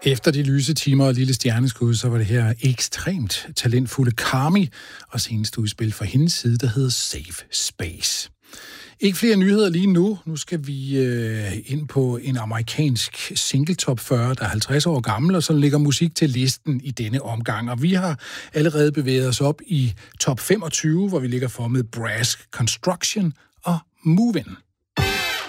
Efter de lyse timer og lille stjerneskud, så var det her ekstremt talentfulde Carmi, og seneste udspil fra hendes side, der hedder Safe Space. Ikke flere nyheder lige nu. Nu skal vi ind på en amerikansk single top 40, der er 50 år gammel, og så ligger musik til listen i denne omgang. Og vi har allerede bevæget os op i top 25, hvor vi ligger for med Brass Construction og Movin'.